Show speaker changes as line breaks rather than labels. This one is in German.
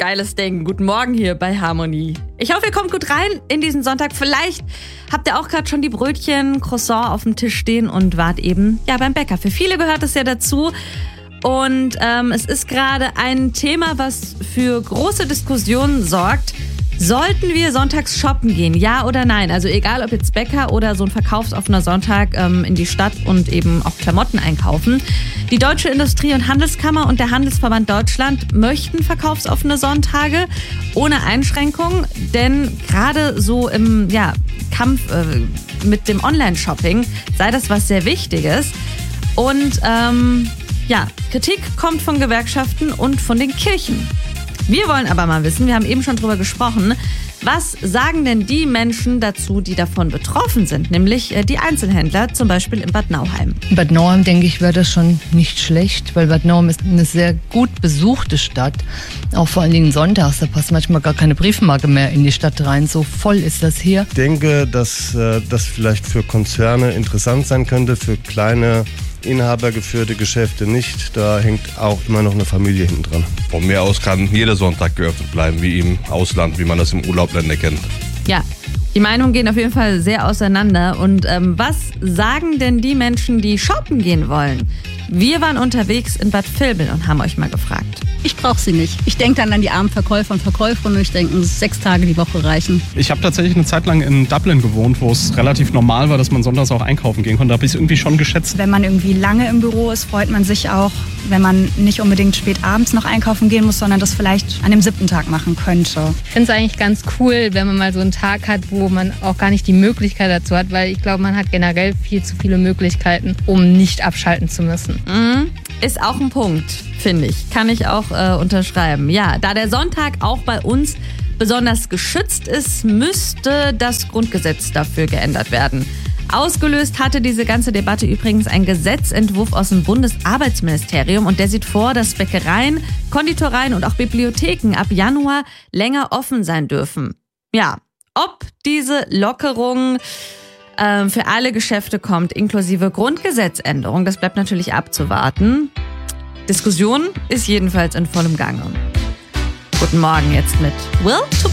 geiles Ding. Guten Morgen hier bei Harmonie. Ich hoffe, ihr kommt gut rein in diesen Sonntag. Vielleicht habt ihr auch gerade schon die Brötchen, Croissant auf dem Tisch stehen und wart eben beim Bäcker. Für viele gehört es ja dazu. Und es ist gerade ein Thema, was für große Diskussionen sorgt. Sollten wir sonntags shoppen gehen, ja oder nein? Also egal, ob jetzt Bäcker oder so ein verkaufsoffener Sonntag in die Stadt und eben auch Klamotten einkaufen. Die Deutsche Industrie- und Handelskammer und der Handelsverband Deutschland möchten verkaufsoffene Sonntage ohne Einschränkung, denn gerade so im Kampf mit dem Online-Shopping sei das was sehr Wichtiges. Und Kritik kommt von Gewerkschaften und von den Kirchen. Wir wollen aber mal wissen, wir haben eben schon drüber gesprochen, was sagen denn die Menschen dazu, die davon betroffen sind, nämlich die Einzelhändler, zum Beispiel in Bad Nauheim.
In Bad Nauheim, denke ich, wäre das schon nicht schlecht, weil Bad Nauheim ist eine sehr gut besuchte Stadt, auch vor allen Dingen sonntags, da passt manchmal gar keine Briefmarke mehr in die Stadt rein, so voll ist das hier.
Ich denke, dass das vielleicht für Konzerne interessant sein könnte, für kleine inhabergeführte Geschäfte nicht. Da hängt auch immer noch eine Familie hinten dran.
Von mir aus kann jeder Sonntag geöffnet bleiben, wie im Ausland, wie man das im Urlaubländer kennt.
Ja, die Meinungen gehen auf jeden Fall sehr auseinander. Und was sagen denn die Menschen, die shoppen gehen wollen? Wir waren unterwegs in Bad Vilbel und haben euch mal gefragt.
Ich brauche sie nicht. Ich denke dann an die armen Verkäufer und Verkäuferinnen und ich denke, 6 Tage die Woche reichen.
Ich habe tatsächlich eine Zeit lang in Dublin gewohnt, wo es relativ normal war, dass man sonntags auch einkaufen gehen konnte. Da habe ich es irgendwie schon geschätzt.
Wenn man irgendwie lange im Büro ist, freut man sich auch, wenn man nicht unbedingt spät abends noch einkaufen gehen muss, sondern das vielleicht an dem 7. Tag machen könnte.
Ich finde es eigentlich ganz cool, wenn man mal so einen Tag hat, wo man auch gar nicht die Möglichkeit dazu hat, weil ich glaube, man hat generell viel zu viele Möglichkeiten, um nicht abschalten zu müssen.
Ist auch ein Punkt, finde ich. Kann ich auch unterschreiben. Ja, da der Sonntag auch bei uns besonders geschützt ist, müsste das Grundgesetz dafür geändert werden. Ausgelöst hatte diese ganze Debatte übrigens ein Gesetzentwurf aus dem Bundesarbeitsministerium und der sieht vor, dass Bäckereien, Konditoreien und auch Bibliotheken ab Januar länger offen sein dürfen. Ja, ob diese Lockerung für alle Geschäfte kommt, inklusive Grundgesetzänderung, das bleibt natürlich abzuwarten. Diskussion ist jedenfalls in vollem Gange. Guten Morgen jetzt mit Will to